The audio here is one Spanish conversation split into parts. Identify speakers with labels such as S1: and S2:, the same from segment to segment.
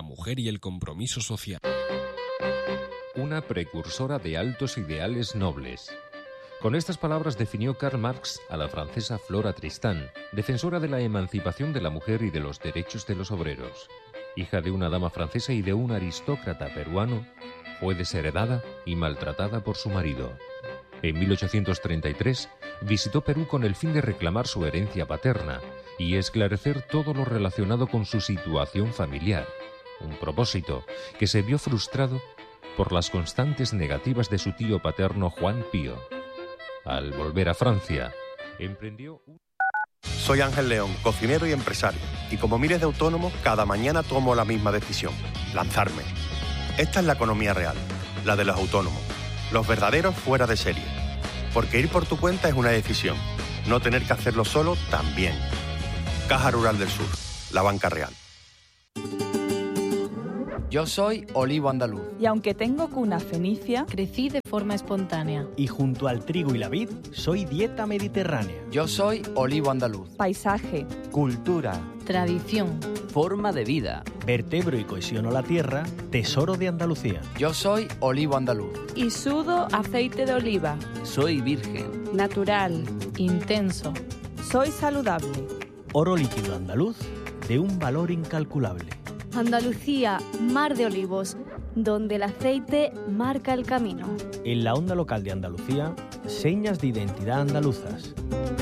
S1: la mujer y el compromiso social.
S2: Una precursora de altos ideales nobles. Con estas palabras definió Karl Marx a la francesa Flora Tristán, defensora de la emancipación de la mujer y de los derechos de los obreros. Hija de una dama francesa y de un aristócrata peruano, fue desheredada y maltratada por su marido. En 1833 visitó Perú con el fin de reclamar su herencia paterna y esclarecer todo lo relacionado con su situación familiar, un propósito que se vio frustrado por las constantes negativas de su tío paterno Juan Pío. Al volver a Francia, emprendió un...
S3: Soy Ángel León, cocinero y empresario, y como miles de autónomos, cada mañana tomo la misma decisión: lanzarme. Esta es la economía real, la de los autónomos, los verdaderos fuera de serie. Porque ir por tu cuenta es una decisión, no tener que hacerlo solo también. Caja Rural del Sur, la banca real.
S4: Yo soy olivo andaluz.
S5: Y aunque tengo cuna fenicia,
S6: crecí de forma espontánea.
S7: Y junto al trigo y la vid, soy dieta mediterránea.
S4: Yo soy olivo andaluz.
S5: Paisaje,
S7: cultura,
S6: tradición,
S8: forma de vida,
S7: vertebro y cohesiono la tierra, tesoro de Andalucía.
S4: Yo soy olivo andaluz.
S5: Y sudo aceite de oliva.
S8: Soy virgen,
S6: natural, intenso.
S5: Soy saludable.
S7: Oro líquido andaluz de un valor incalculable.
S9: Andalucía, mar de olivos, donde el aceite marca el camino.
S7: En la onda local de Andalucía, señas de identidad andaluzas.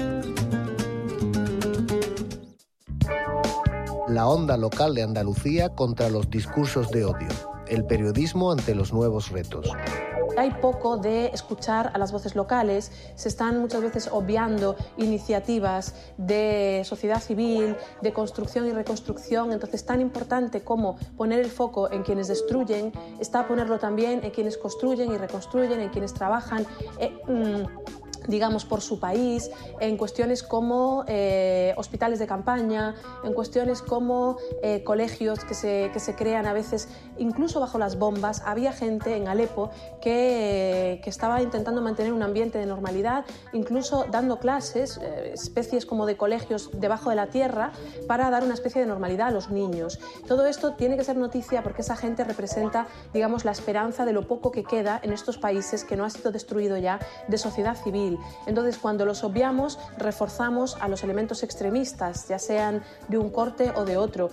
S10: La onda local de Andalucía contra los discursos de odio. El periodismo ante los nuevos retos.
S11: Hay poco de escuchar a las voces locales, se están muchas veces obviando iniciativas de sociedad civil, de construcción y reconstrucción. Entonces, tan importante como poner el foco en quienes destruyen, está ponerlo también en quienes construyen y reconstruyen, en quienes trabajan digamos, por su país, en cuestiones como hospitales de campaña, en cuestiones como colegios que se crean a veces incluso bajo las bombas. Había gente en Alepo que estaba intentando mantener un ambiente de normalidad, incluso dando clases, especies como de colegios debajo de la tierra, para dar una especie de normalidad a los niños. Todo esto tiene que ser noticia porque esa gente representa, digamos, la esperanza de lo poco que queda en estos países que no ha sido destruido ya de sociedad civil. Entonces, cuando los obviamos, reforzamos a los elementos extremistas, ya sean de un corte o de otro.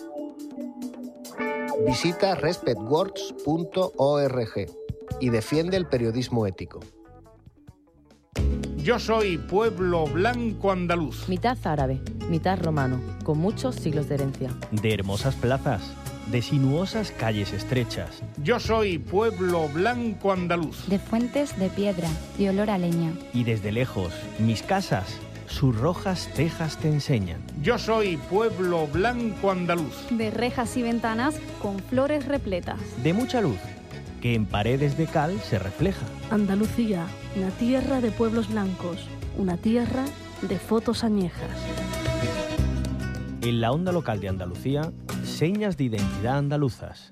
S10: Visita respectwords.org y defiende el periodismo ético.
S12: Yo soy pueblo blanco andaluz.
S6: Mitad árabe, mitad romano, con muchos siglos de herencia.
S7: De hermosas plazas, de sinuosas calles estrechas.
S12: Yo soy pueblo blanco andaluz.
S13: De fuentes de piedra y olor a leña.
S7: Y desde lejos, mis casas, sus rojas tejas te enseñan.
S12: Yo soy pueblo blanco andaluz.
S9: De rejas y ventanas con flores repletas.
S7: De mucha luz, que en paredes de cal se refleja.
S14: Andalucía, una tierra de pueblos blancos, una tierra de fotos añejas.
S7: En la onda local de Andalucía, señas de identidad andaluzas.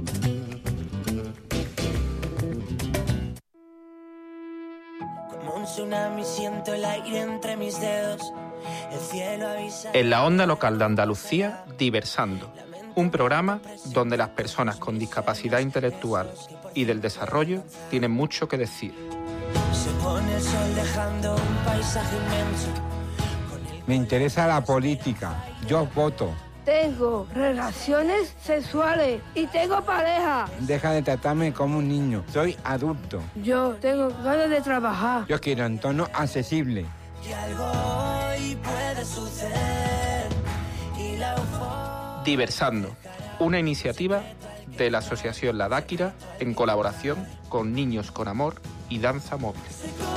S15: Como un tsunami siento el aire entre mis dedos. El cielo avisa.
S16: En la onda local de Andalucía, Diversando. Un programa donde las personas con discapacidad intelectual y del desarrollo tienen mucho que decir.
S15: Se pone el sol dejando un paisaje inmenso.
S17: Me interesa la política. Yo voto.
S18: Tengo relaciones sexuales y tengo pareja.
S17: Deja de tratarme como un niño. Soy adulto.
S18: Yo tengo ganas de trabajar.
S17: Yo quiero un tono accesible.
S15: Y algo hoy puede suceder. Y la
S16: Diversando, una iniciativa de la Asociación La Dáquira en colaboración con Niños con Amor y Danza Móvil.